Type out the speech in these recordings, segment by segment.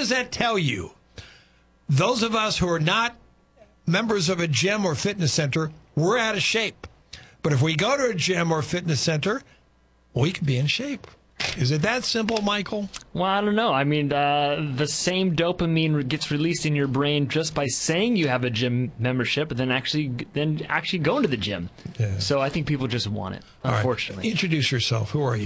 does that tell you? Those of us who are not members of a gym or fitness center, we're out of shape. But if we go to a gym or fitness center, we can be in shape. Is it that simple, Michael? Well, I don't know. I mean, the same dopamine gets released in your brain just by saying you have a gym membership, and then actually going to the gym. Yeah. So I think people just want it, unfortunately. Right. Introduce yourself. Who are you?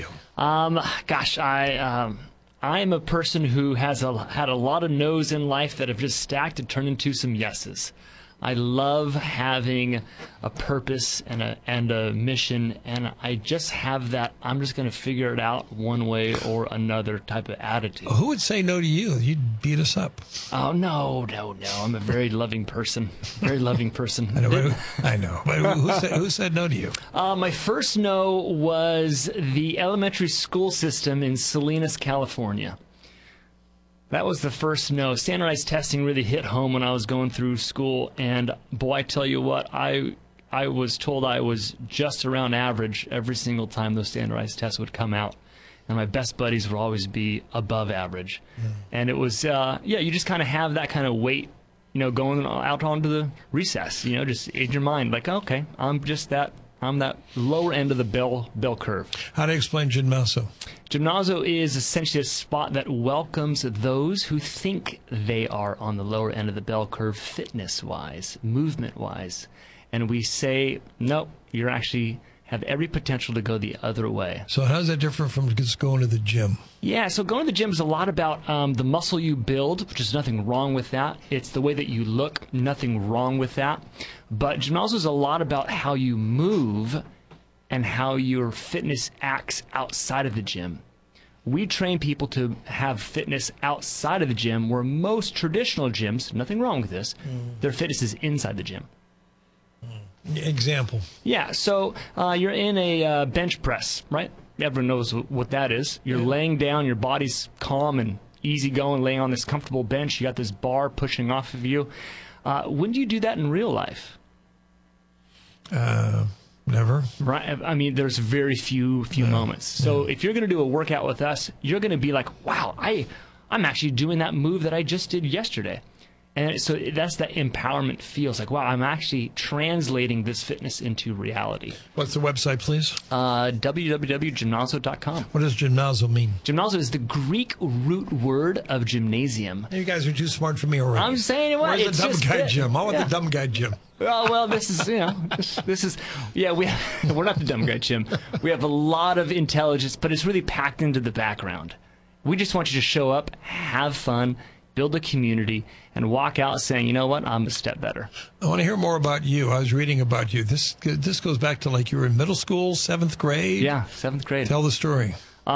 I am a person who has had a lot of no's in life that have just stacked and turned into some yeses. I love having a purpose and a mission, and I just have that I'm just going to figure it out one way or another type of attitude. Who would say no to you? You'd beat us up. Oh, no. I'm a very loving person. Very loving person. I know. But who said no to you? My first no was the elementary school system in Salinas, California. That was the first no. Standardized testing really hit home when I was going through school, and boy, I tell you what, I was told I was just around average every single time those standardized tests would come out, and my best buddies would always be above average. Yeah. And it was, you just kind of have that kind of weight, going out onto the recess, just in your mind, like, okay, I'm that lower end of the bell curve. How to explain Gymnazo? Gymnazo is essentially a spot that welcomes those who think they are on the lower end of the bell curve fitness-wise, movement-wise. And we say, no, you actually have every potential to go the other way. So how is that different from just going to the gym? Yeah, so going to the gym is a lot about the muscle you build, which is nothing wrong with that. It's the way that you look, nothing wrong with that. But Gymnazo is a lot about how you move and how your fitness acts outside of the gym. We train people to have fitness outside of the gym, where most traditional gyms, nothing wrong with this, their fitness is inside the gym. Example. Yeah, so you're in a bench press, right? Everyone knows what that is. You're laying down, your body's calm and easy going, laying on this comfortable bench. You got this bar pushing off of you. When do you do that in real life? Never. Right. I mean, there's very few moments. So if you're going to do a workout with us, you're going to be like, wow, I'm actually doing that move that I just did yesterday. And so that's that empowerment feels like, wow, I'm actually translating this fitness into reality. What's the website, please? www.gymnazo.com. What does Gymnazo mean? Gymnazo is the Greek root word of gymnasium. You guys are too smart for me already. I'm saying what? Where's the dumb guy gym? I want the dumb guy gym. Well, this is, we're not the dumb guy gym. We have a lot of intelligence, but it's really packed into the background. We just want you to show up, have fun, build a community, and walk out saying, you know what, I'm a step better. I want to hear more about you. I was reading about you. This goes back to like you were in middle school, 7th grade? Yeah, 7th grade. Tell the story.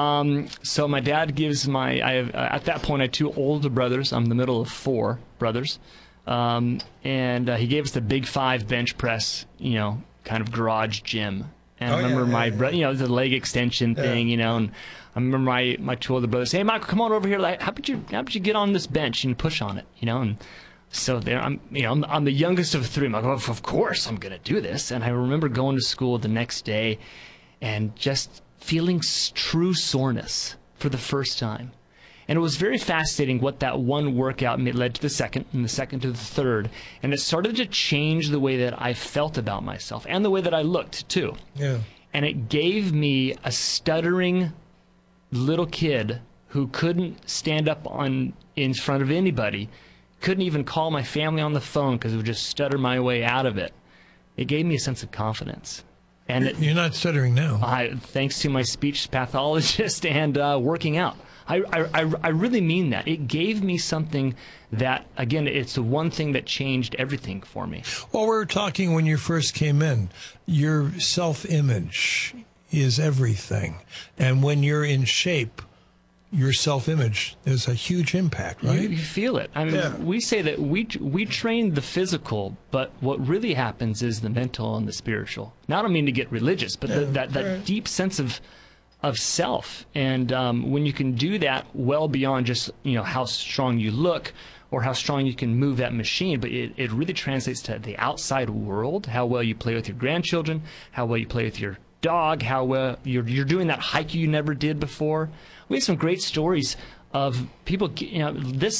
So my dad gives at that point I had 2 older brothers. I'm the middle of 4 brothers. And he gave us the Big 5 bench press, kind of garage gym. And I remember my brother, the leg extension thing, and I remember my 2 older brothers, hey, Michael, come on over here. Like, how about you get on this bench and push on it, and so there I'm the youngest of 3. I'm like, well, of course I'm going to do this. And I remember going to school the next day and just feeling true soreness for the first time. And it was very fascinating what that one workout led to the second, and the second to the third. And it started to change the way that I felt about myself and the way that I looked, too. Yeah. And it gave me a stuttering little kid who couldn't stand up in front of anybody, couldn't even call my family on the phone because it would just stutter my way out of it. It gave me a sense of confidence. And you're not stuttering now. Thanks to my speech pathologist and working out. I really mean that. It gave me something that, again, it's the one thing that changed everything for me. Well, we were talking when you first came in. Your self-image is everything. And when you're in shape, your self-image is a huge impact, right? You feel it. I mean, we say that we train the physical, but what really happens is the mental and the spiritual. Now, I don't mean to get religious, but that deep sense of self. And when you can do that well beyond just how strong you look or how strong you can move that machine, but it really translates to the outside world, how well you play with your grandchildren, how well you play with your dog, how well you're doing that hike you never did before. We have some great stories of people, this